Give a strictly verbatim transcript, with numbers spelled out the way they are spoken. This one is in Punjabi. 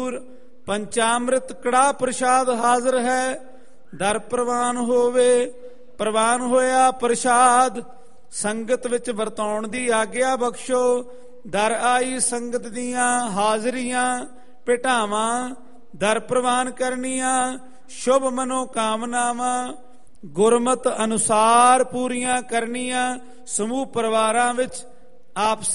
ਪੰਚਾਮ੍ਰਿਤ ਕੜਾ ਪ੍ਰਸ਼ਾਦ ਹਾਜ਼ਰ ਹੈ। ਦਰ ਪ੍ਰਵਾਨ ਹੋਵੇ, ਪ੍ਰਵਾਨ ਹੋਇਆ ਪ੍ਰਸ਼ਾਦ। ਸੰਗਤ ਵਿੱਚ ਵਰਤਾਉਣ ਦੀ ਆਗਿਆ ਬਖਸ਼ੋ। ਦਰ ਆਈ ਸੰਗਤ ਦੀਆਂ ਹਾਜ਼ਰੀਆਂ ਭੇਟਾਵਾਂ। ਦਰ ਪ੍ਰਵਾਨ ਕਰਨੀਆਂ ਸ਼ੁਭ ਮਨੋ ਕਾਮਨਾਵਾਂ। ਗੁਰਮਤ ਅਨੁਸਾਰ ਪੂਰੀਆਂ ਕਰਨੀਆਂ। ਸਮੂਹ ਪਰਿਵਾਰਾਂ ਵਿੱਚ ਆਪ